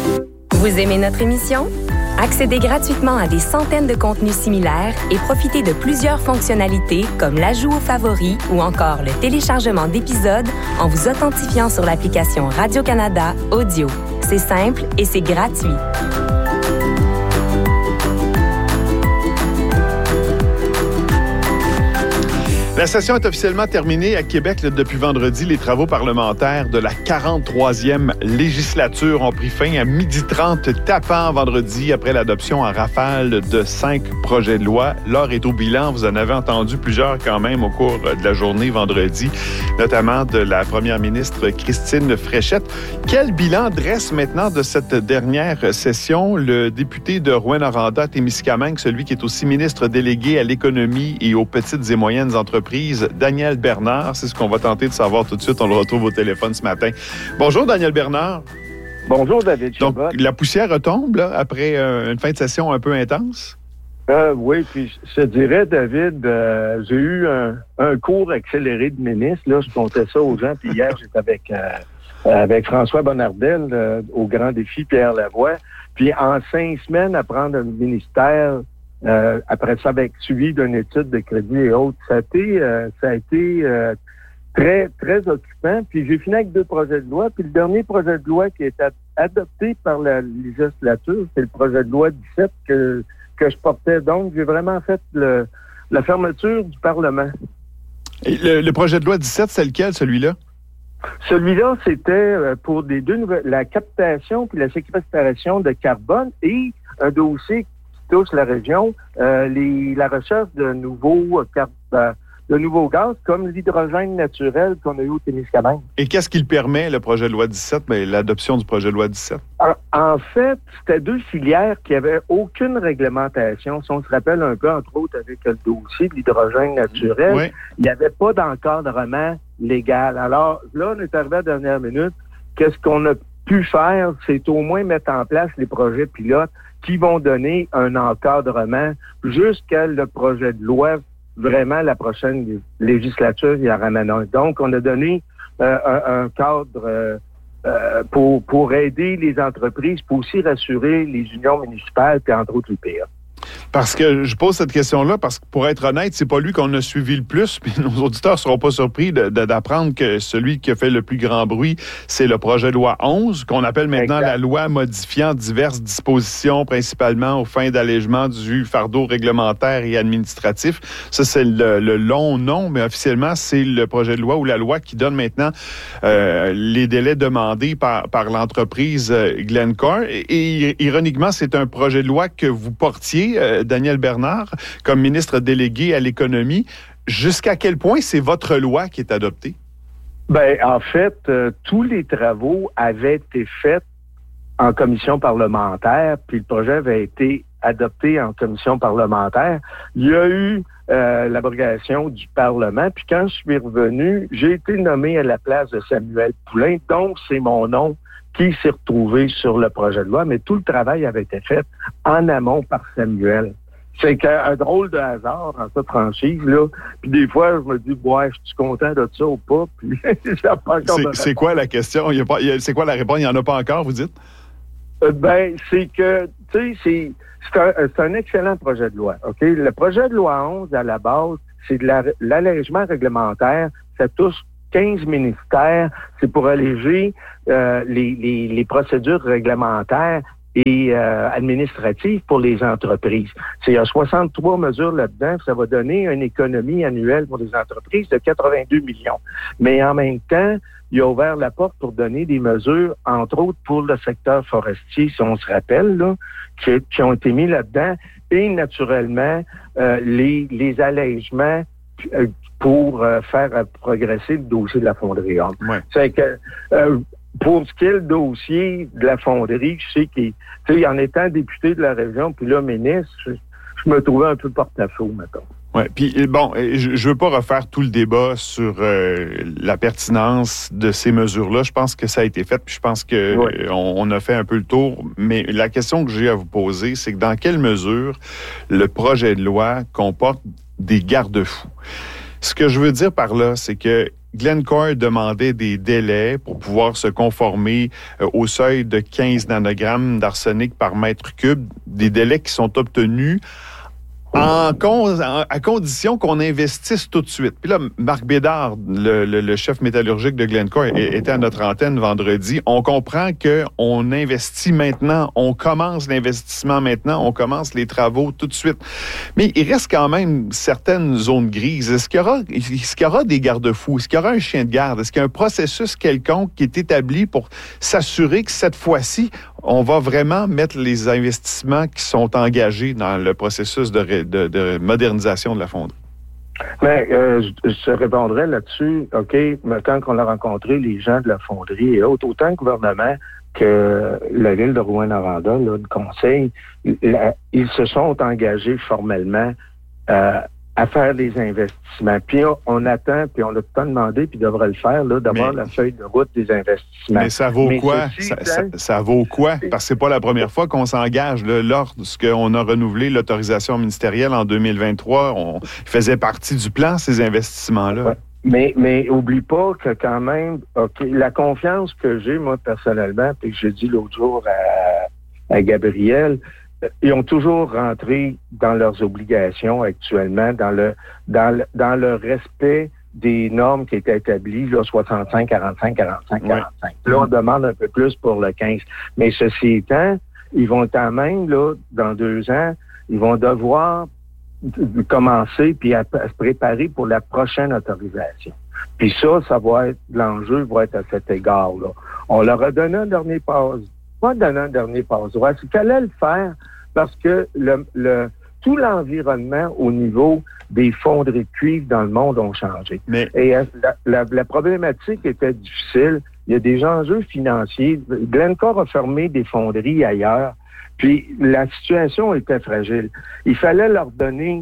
Vous aimez notre émission? Accédez gratuitement à des centaines de contenus similaires et profitez de plusieurs fonctionnalités comme l'ajout aux favoris ou encore le téléchargement d'épisodes en vous authentifiant sur l'application Radio-Canada Audio. C'est simple et c'est gratuit. La session est officiellement terminée à Québec depuis vendredi. Les travaux parlementaires de la 43e législature ont pris fin à 12h30 tapant vendredi après l'adoption en rafale de 5 projets de loi. L'heure est au bilan. Vous en avez entendu plusieurs quand même au cours de la journée vendredi, notamment de la première ministre Christine Fréchette. Quel bilan dresse maintenant de cette dernière session le député de Rouyn-Noranda-Témiscamingue, celui qui est aussi ministre délégué à l'économie et aux petites et moyennes entreprises, Daniel Bernard? C'est ce qu'on va tenter de savoir tout de suite. On le retrouve au téléphone ce matin. Bonjour, Daniel Bernard. Bonjour, David Chabot. Donc, la poussière retombe là, après une fin de session un peu intense? Oui, puis je dirais, David, j'ai eu un cours accéléré de ministre. Là, je comptais ça aux gens. Puis hier, j'étais avec François Bonnardel au Grand Défi Pierre Lavoie. Puis en 5 semaines, à prendre un ministère, après ça, avec suivi d'une étude de crédit et autres, ça a été très, très occupant. Puis j'ai fini avec 2 projets de loi. Puis le dernier projet de loi qui a été adopté par la législature, c'est le projet de loi 17 que je portais. Donc, j'ai vraiment fait la fermeture du Parlement. Et le projet de loi 17, c'est lequel, celui-là? Celui-là, c'était pour la captation puis la séquestration de carbone et un dossier touche la région, la recherche de nouveaux gaz, comme l'hydrogène naturel qu'on a eu au Témiscamingue. Et qu'est-ce qu'il permet, le projet de loi 17, l'adoption du projet de loi 17? En fait, c'était 2 filières qui n'avaient aucune réglementation. Si on se rappelle un peu, entre autres, avec le dossier de l'hydrogène naturel, oui. Il n'y avait pas d'encadrement légal. Alors, là, on est arrivé à la dernière minute. Qu'est-ce qu'on a pu faire? C'est au moins mettre en place les projets pilotes qui vont donner un encadrement jusqu'à le projet de loi, vraiment la prochaine législature, il y en ramène un. Donc, on a donné un cadre pour aider les entreprises, pour aussi rassurer les unions municipales, puis entre autres l'UPA. Parce que je pose cette question-là, parce que pour être honnête, c'est pas lui qu'on a suivi le plus, puis nos auditeurs seront pas surpris d'apprendre que celui qui a fait le plus grand bruit, c'est le projet de loi 11, qu'on appelle maintenant exact. La loi modifiant diverses dispositions, principalement aux fins d'allègement du fardeau réglementaire et administratif. Ça, c'est le long nom, mais officiellement, c'est le projet de loi ou la loi qui donne maintenant les délais demandés par l'entreprise Glencore. Et ironiquement, c'est un projet de loi que vous portiez, Daniel Bernard, comme ministre délégué à l'économie. Jusqu'à quel point c'est votre loi qui est adoptée? Bien, en fait, tous les travaux avaient été faits en commission parlementaire, puis le projet avait été adopté en commission parlementaire. Il y a eu l'abrogation du Parlement, puis quand je suis revenu, j'ai été nommé à la place de Samuel Poulin, donc c'est mon nom qui s'est retrouvé sur le projet de loi, mais tout le travail avait été fait en amont par Samuel. C'est qu'un drôle de hasard en cette franchise, là. Puis des fois, je me dis, ouais, je suis content de ça ou pas, puis j'ai pas encore c'est quoi la question? C'est quoi la réponse? Il n'y en a pas encore, vous dites? C'est que, tu sais, c'est un excellent projet de loi, OK? Le projet de loi 11, à la base, c'est de l'allègement réglementaire. Ça touche 15 ministères. C'est pour alléger les procédures réglementaires et administratives pour les entreprises. Il y a 63 mesures là-dedans. Ça va donner une économie annuelle pour les entreprises de 82 millions. Mais en même temps, il a ouvert la porte pour donner des mesures, entre autres pour le secteur forestier, si on se rappelle, là, qui ont été mis là-dedans. Et naturellement, les allègements pour faire progresser le dossier de la fonderie. Ouais. C'est que pour ce qui est le dossier de la fonderie, je sais qu'en étant député de la région, puis là, ministre, je me trouvais un peu porte-à-faux, mettons. Oui, puis bon, je veux pas refaire tout le débat sur la pertinence de ces mesures-là. Je pense que ça a été fait, puis je pense que on a fait un peu le tour. Mais la question que j'ai à vous poser, c'est que dans quelle mesure le projet de loi comporte des garde-fous? Ce que je veux dire par là, c'est que Glencore demandait des délais pour pouvoir se conformer au seuil de 15 nanogrammes d'arsenic par mètre cube, des délais qui sont obtenus à condition qu'on investisse tout de suite. Puis là, Marc Bédard, le chef métallurgique de Glencore, était à notre antenne vendredi. On comprend qu'on investit maintenant, on commence l'investissement maintenant, on commence les travaux tout de suite. Mais il reste quand même certaines zones grises. Est-ce qu'il y aura des garde-fous? Est-ce qu'il y aura un chien de garde? Est-ce qu'il y a un processus quelconque qui est établi pour s'assurer que cette fois-ci, on va vraiment mettre les investissements qui sont engagés dans le processus de modernisation de la fonderie? Mais je répondrais là-dessus, OK, mais quand on a rencontré les gens de la fonderie et autres, autant le gouvernement que la ville de Rouyn-Noranda, le conseil, ils se sont engagés formellement à faire des investissements. Puis on attend, puis on a tout le temps demandé, puis devrait le faire, là, d'avoir la feuille de route des investissements. Mais ça vaut quoi? Ça vaut quoi? Parce que c'est pas la première fois qu'on s'engage. Là, lorsqu'on a renouvelé l'autorisation ministérielle en 2023, on faisait partie du plan, ces investissements-là. Ouais. Mais oublie pas que quand même, OK, la confiance que j'ai, moi, personnellement, puis que j'ai dit l'autre jour à Gabriel, ils ont toujours rentré dans leurs obligations actuellement, dans le respect des normes qui étaient établies, là, 65, 45, 45, 45. Ouais. Là, on demande un peu plus pour le 15. Mais ceci étant, ils vont quand même, là, dans 2 ans, ils vont devoir commencer puis à se préparer pour la prochaine autorisation. Puis ça va être, l'enjeu va être à cet égard-là. On leur a donné un dernier passe. Pas donner un dernier passe-droit, c'est qu'elle allait le faire parce que tout l'environnement au niveau des fonderies de cuivre dans le monde ont changé. Et la problématique était difficile. Il y a des enjeux financiers. Glencore a fermé des fonderies ailleurs, puis la situation était fragile. Il fallait leur donner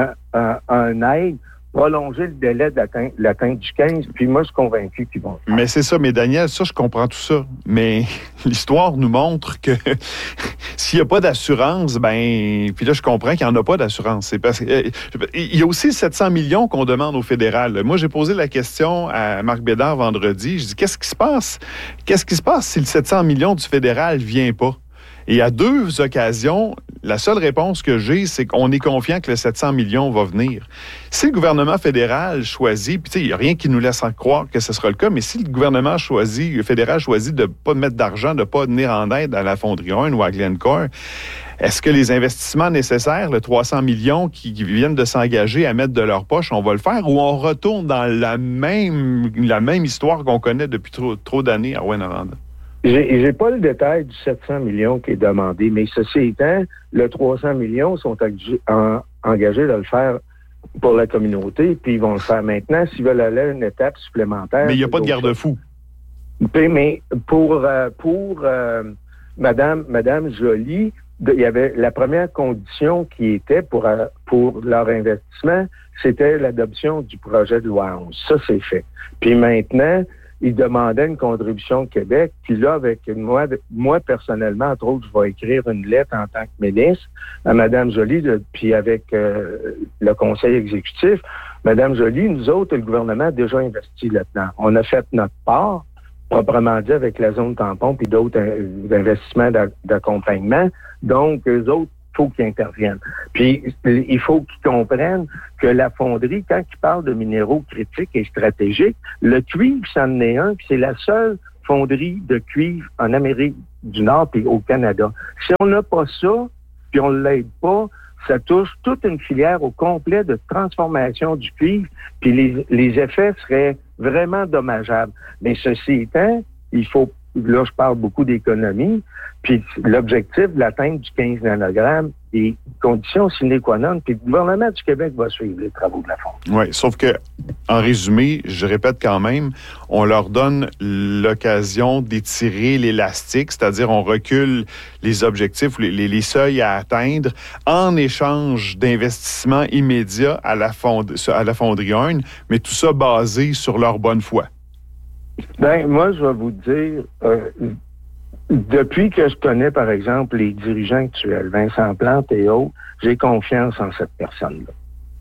un aide, prolonger le délai d'atteinte du 15, puis moi, je suis convaincu qu'ils vont le faire. Mais c'est ça, mais Daniel, ça, je comprends tout ça. Mais l'histoire nous montre que s'il n'y a pas d'assurance, puis là, je comprends qu'il n'y en a pas d'assurance. C'est parce il y a aussi 700 millions qu'on demande au fédéral. Moi, j'ai posé la question à Marc Bédard vendredi. Je dis, qu'est-ce qui se passe? Qu'est-ce qui se passe si le 700 millions du fédéral ne vient pas? Et à 2 occasions, la seule réponse que j'ai, c'est qu'on est confiant que le 700 millions va venir. Si le gouvernement fédéral choisit, puis tu sais, il n'y a rien qui nous laisse en croire que ce sera le cas, mais si le gouvernement fédéral choisit de ne pas mettre d'argent, de ne pas venir en aide à la Fonderie 1 ou à Glencore, est-ce que les investissements nécessaires, le 300 millions qui viennent de s'engager à mettre de leur poche, on va le faire ou on retourne dans la même histoire qu'on connaît depuis trop d'années à Rouyn-Noranda? J'ai pas le détail du 700 millions qui est demandé, mais ceci étant, le 300 millions sont engagés de le faire pour la communauté, puis ils vont le faire maintenant s'ils veulent aller à une étape supplémentaire. Mais il n'y a pas de garde-fou. Mais pour Madame Joly, il y avait la première condition qui était pour leur investissement, c'était l'adoption du projet de loi 11. Ça, c'est fait. Puis maintenant, ils demandaient une contribution au Québec. Puis là, avec moi personnellement, entre autres, je vais écrire une lettre en tant que ministre à Mme Joly, puis avec le conseil exécutif. Mme Joly, nous autres, le gouvernement a déjà investi là-dedans. On a fait notre part, proprement dit, avec la zone tampon puis d'autres investissements d'accompagnement. Donc, eux autres, il faut qu'ils interviennent. Puis, il faut qu'ils comprennent que la fonderie, quand ils parlent de minéraux critiques et stratégiques, le cuivre, c'en est un, puis c'est la seule fonderie de cuivre en Amérique du Nord puis au Canada. Si on n'a pas ça, puis on ne l'aide pas, ça touche toute une filière au complet de transformation du cuivre, puis les effets seraient vraiment dommageables. Mais ceci étant, il faut, là, je parle beaucoup d'économie, puis l'objectif de l'atteinte du 15 nanogrammes est condition sine qua non, puis le gouvernement du Québec va suivre les travaux de la fonderie. Oui, sauf que, en résumé, je répète quand même, on leur donne l'occasion d'étirer l'élastique, c'est-à-dire on recule les objectifs, les seuils à atteindre en échange d'investissements immédiats à la fonderie 1, mais tout ça basé sur leur bonne foi. Bien, moi, je vais vous dire, depuis que je connais, par exemple, les dirigeants actuels, Vincent Plante et autres, j'ai confiance en cette personne-là.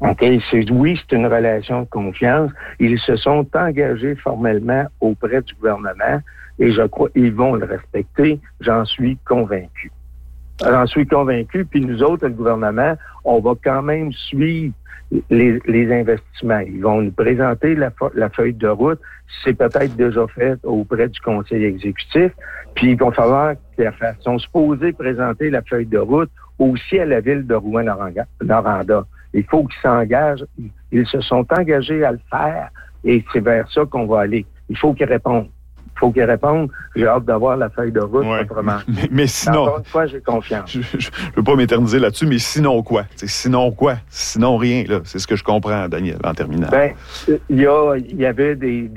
OK? Oui, c'est une relation de confiance. Ils se sont engagés formellement auprès du gouvernement et je crois qu'ils vont le respecter. J'en suis convaincu. Puis nous autres, le gouvernement, on va quand même suivre les investissements. Ils vont nous présenter la feuille de route. C'est peut-être déjà fait auprès du conseil exécutif. Puis il va falloir qu'ils sont supposés présenter la feuille de route aussi à la ville de Rouyn-Noranda. Il faut qu'ils s'engagent. Ils se sont engagés à le faire et c'est vers ça qu'on va aller. Il faut qu'ils répondent. J'ai hâte d'avoir la feuille de route, autrement. Mais sinon... Encore une fois, j'ai confiance. Je ne veux pas m'éterniser là-dessus, mais sinon quoi? Sinon quoi? Sinon rien, là. C'est ce que je comprends, Daniel, en terminant. Bien, il y avait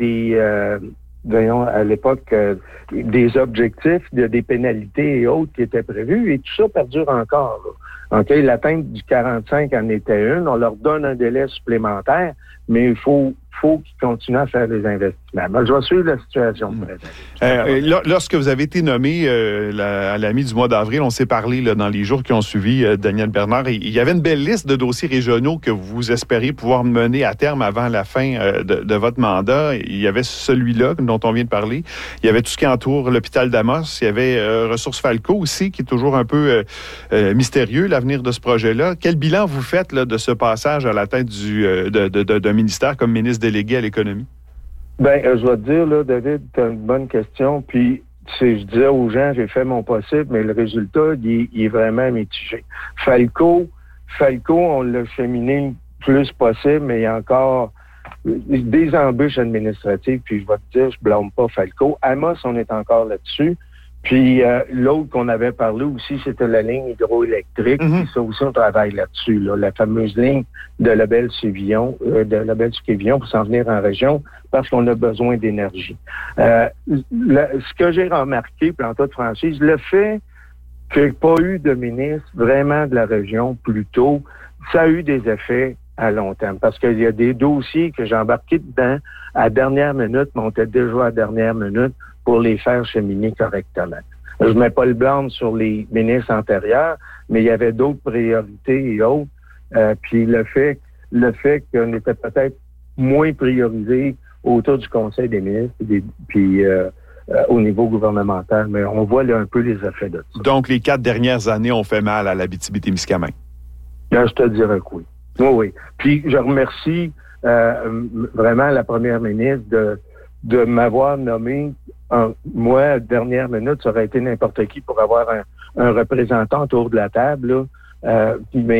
à l'époque, des objectifs, des pénalités et autres qui étaient prévus, et tout ça perdure encore, là. OK? L'atteinte du 45 en était une. On leur donne un délai supplémentaire, mais il faut qu'ils continuent à faire des investissements. Mais je vais suivre la situation présente. Lorsque vous avez été nommé à la mi du mois d'avril, on s'est parlé là, dans les jours qui ont suivi, Daniel Bernard, et il y avait une belle liste de dossiers régionaux que vous espériez pouvoir mener à terme avant la fin de votre mandat. Il y avait celui-là dont on vient de parler. Il y avait tout ce qui entoure l'hôpital d'Amos. Il y avait Ressources Falco aussi, qui est toujours un peu mystérieux, l'avenir de ce projet-là. Quel bilan vous faites là, de ce passage à la tête d'un ministère comme ministre délégué à l'économie? Bien, je vais te dire, là, David, tu as une bonne question. Puis, je disais aux gens, j'ai fait mon possible, mais le résultat, il est vraiment mitigé. Falco, on l'a cheminé le plus possible, mais il y a encore des embûches administratives. Puis, je vais te dire, je blâme pas Falco. Amos, on est encore là-dessus. Puis, l'autre qu'on avait parlé aussi, c'était la ligne hydroélectrique. Puis ça aussi, on travaille là-dessus, là, la fameuse ligne de Lebel-sur-Quévillon, pour s'en venir en région, parce qu'on a besoin d'énergie. Ce que j'ai remarqué, puis en toute franchise, le fait qu'il n'y ait pas eu de ministre vraiment de la région plus tôt, ça a eu des effets à long terme. Parce qu'il y a des dossiers que j'ai embarqués dedans à dernière minute, mais on était déjà à dernière minute pour les faire cheminer correctement. Je ne mets pas le blâme sur les ministres antérieurs, mais il y avait d'autres priorités et autres. Puis le fait qu'on était peut-être moins priorisé autour du Conseil des ministres puis au niveau gouvernemental, mais on voit là un peu les effets de ça. Donc, les 4 dernières années ont fait mal à l'Abitibi-Témiscamingue. Là, je te dirais que oui. Oui. Puis je remercie vraiment la première ministre de m'avoir nommé. Moi, dernière minute, ça aurait été n'importe qui pour avoir un représentant autour de la table. Là.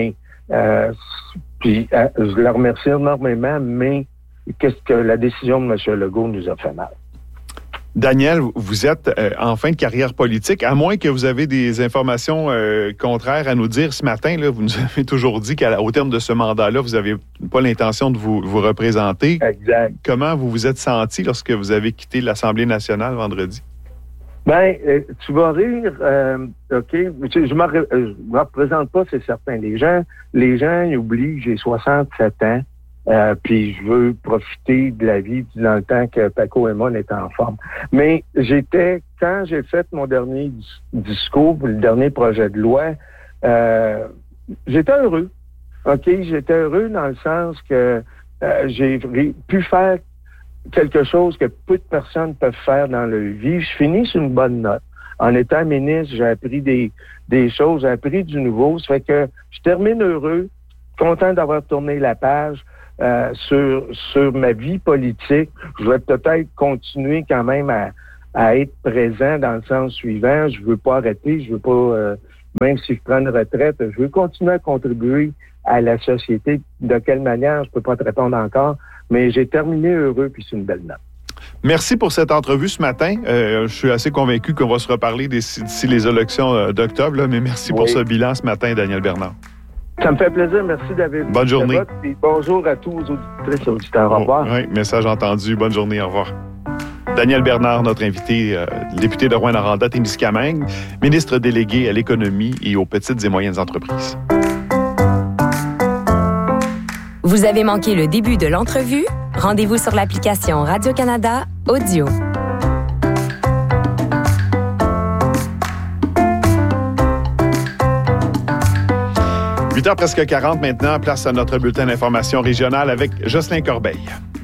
Je la remercie énormément, mais qu'est-ce que la décision de M. Legault nous a fait mal. Daniel, vous êtes en fin de carrière politique, à moins que vous avez des informations contraires à nous dire ce matin. Là, vous nous avez toujours dit qu'au terme de ce mandat-là, vous n'avez pas l'intention de vous représenter. Exact. Comment vous vous êtes senti lorsque vous avez quitté l'Assemblée nationale vendredi? Bien, tu vas rire, OK? Je me représente pas, c'est certain. Les gens ils oublient que j'ai 67 ans. Puis je veux profiter de la vie dans le temps que Paco et moi on était en forme. Mais quand j'ai fait mon dernier discours, le dernier projet de loi, j'étais heureux. OK? J'étais heureux dans le sens que j'ai pu faire quelque chose que peu de personnes peuvent faire dans leur vie. Je finis sur une bonne note. En étant ministre, j'ai appris des choses, j'ai appris du nouveau. Ça fait que je termine heureux, content d'avoir tourné la page. Sur ma vie politique, je vais peut-être continuer quand même à être présent dans le sens suivant. Je veux pas arrêter, je veux pas, même si je prends une retraite, je veux continuer à contribuer à la société. De quelle manière, je peux pas te répondre encore, mais j'ai terminé heureux, puis c'est une belle note. Merci pour cette entrevue ce matin. Je suis assez convaincu qu'on va se reparler d'ici les élections d'octobre, là, mais merci pour ce bilan ce matin, Daniel Bernard. Ça me fait plaisir. Merci, David. Bonne journée. Et bonjour à tous aux auditrices et auditeurs. Au revoir. Oui, message entendu. Bonne journée. Au revoir. Daniel Bernard, notre invité, député de Rouyn-Noranda, Témiscamingue, ministre délégué à l'économie et aux petites et moyennes entreprises. Vous avez manqué le début de l'entrevue? Rendez-vous sur l'application Radio-Canada Audio. 8h presque 40 maintenant, place à notre bulletin d'information régionale avec Jocelyn Corbeil.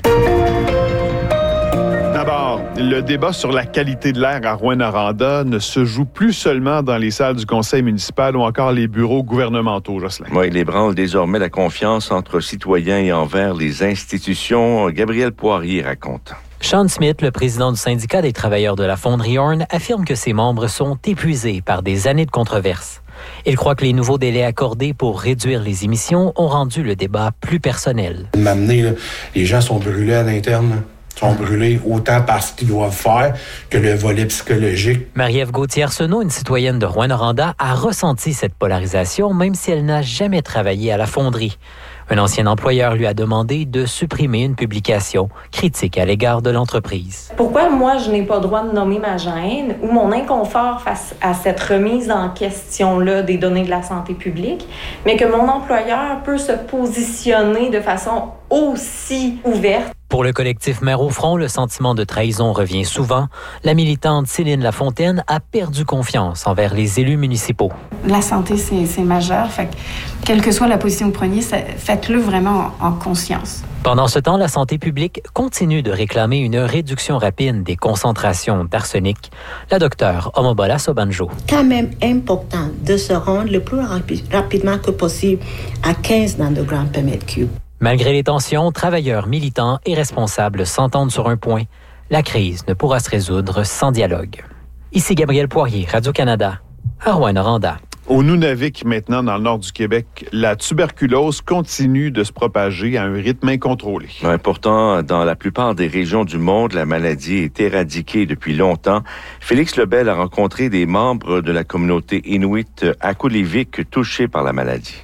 D'abord, le débat sur la qualité de l'air à Rouyn-Noranda ne se joue plus seulement dans les salles du conseil municipal ou encore les bureaux gouvernementaux, Jocelyn. Oui, il ébranle désormais la confiance entre citoyens et envers les institutions. Gabriel Poirier raconte. Sean Smith, le président du syndicat des travailleurs de la fonderie Horn, affirme que ses membres sont épuisés par des années de controverses. Il croit que les nouveaux délais accordés pour réduire les émissions ont rendu le débat plus personnel. M'amener, là, les gens sont brûlés à l'interne, sont brûlés autant par ce qu'ils doivent faire que le volet psychologique. Marie-Ève Gauthier-Arsenault, une citoyenne de Rouyn-Noranda, a ressenti cette polarisation même si elle n'a jamais travaillé à la fonderie. Un ancien employeur lui a demandé de supprimer une publication critique à l'égard de l'entreprise. Pourquoi moi, je n'ai pas le droit de nommer ma gêne ou mon inconfort face à cette remise en question-là des données de la santé publique, mais que mon employeur peut se positionner de façon aussi ouverte? Pour le collectif Mères au front, le sentiment de trahison revient souvent. La militante Céline Lafontaine a perdu confiance envers les élus municipaux. La santé, c'est majeur. Fait que, quelle que soit la position que vous preniez, faites-le vraiment en conscience. Pendant ce temps, la santé publique continue de réclamer une réduction rapide des concentrations d'arsenic. La docteure Omobola Sobanjo. Quand même important de se rendre le plus rapidement que possible à 15 nanogrammes par mètre cube. Malgré les tensions, travailleurs, militants et responsables s'entendent sur un point. La crise ne pourra se résoudre sans dialogue. Ici Gabriel Poirier, Radio-Canada, à Rouyn-Noranda. Au Nunavik, maintenant, dans le nord du Québec, la tuberculose continue de se propager à un rythme incontrôlé. Ouais, pourtant, dans la plupart des régions du monde, la maladie est éradiquée depuis longtemps. Félix Lebel a rencontré des membres de la communauté inuit à Akulivik touchés par la maladie.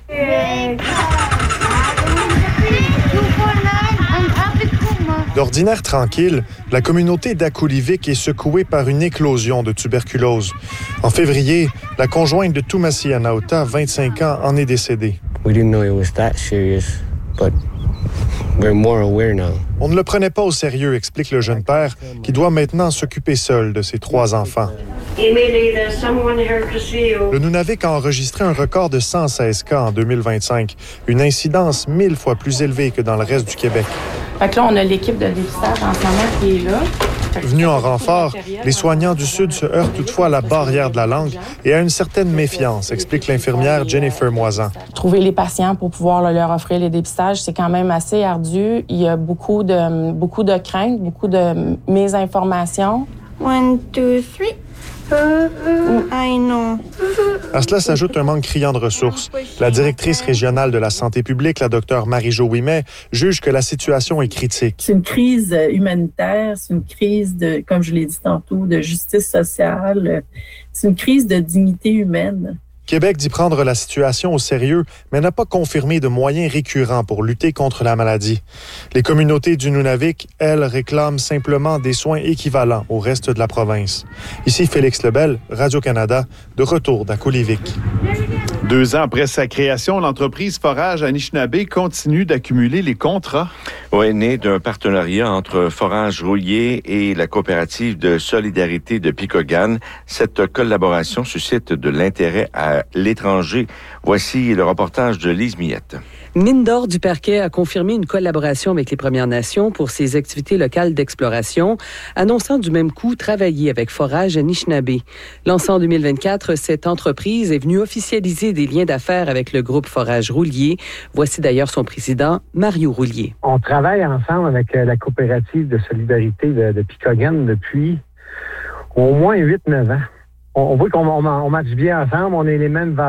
D'ordinaire tranquille, la communauté d'Akulivik est secouée par une éclosion de tuberculose. En février, la conjointe de Tumasi Anaota, 25 ans, en est décédée. We didn't know it was that serious, but we're more aware now. On ne le prenait pas au sérieux, explique le jeune père, qui doit maintenant s'occuper seul de ses 3 enfants. Le Nunavik a enregistré un record de 116 cas en 2025, une incidence 1000 fois plus élevée que dans le reste du Québec. Fait que là, on a l'équipe de dépistage en ce moment qui est là. Venus en renfort, les soignants du Sud se heurtent toutefois à la barrière de la langue et à une certaine méfiance, explique l'infirmière Jennifer Moisan. Trouver les patients pour pouvoir leur offrir les dépistages, c'est quand même assez ardu. Il y a beaucoup de craintes, beaucoup de mésinformations. 1, 2, 3. I know. À cela s'ajoute un manque criant de ressources. La directrice régionale de la santé publique, la docteure Marie-Jo Ouimet, juge que la situation est critique. C'est une crise humanitaire, c'est une crise de, comme je l'ai dit tantôt, de justice sociale. C'est une crise de dignité humaine. Québec dit prendre la situation au sérieux, mais n'a pas confirmé de moyens récurrents pour lutter contre la maladie. Les communautés du Nunavik, elles, réclament simplement des soins équivalents au reste de la province. Ici Félix Lebel, Radio-Canada, de retour d'Akulivik. 2 ans après sa création, l'entreprise Forage Anishinaabe continue d'accumuler les contrats. Oui, né d'un partenariat entre Forage Roulier et la coopérative de solidarité de Picogan, cette collaboration suscite de l'intérêt à l'étranger. Voici le reportage de Lise Millette. Mine d'or du Parquet a confirmé une collaboration avec les Premières Nations pour ses activités locales d'exploration, annonçant du même coup travailler avec Forage Anishinaabe. Lancée en 2024, cette entreprise est venue officialiser des liens d'affaires avec le groupe Forage Roulier. Voici d'ailleurs son président, Mario Roulier. On travaille ensemble avec la coopérative de solidarité de Picogan depuis au moins 8-9 ans. On voit qu'on marche bien ensemble, on est les mêmes valeurs.